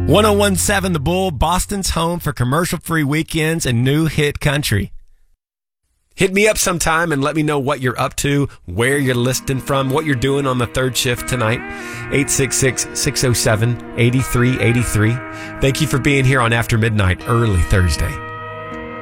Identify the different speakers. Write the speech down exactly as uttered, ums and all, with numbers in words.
Speaker 1: one oh one point seven The Bull, Boston's home for commercial-free weekends and new hit country. Hit me up sometime and let me know what you're up to, where you're listening from, what you're doing on the third shift tonight. eight six six, six oh seven, eight three eight three. Thank you for being here on After Midnight, early Thursday.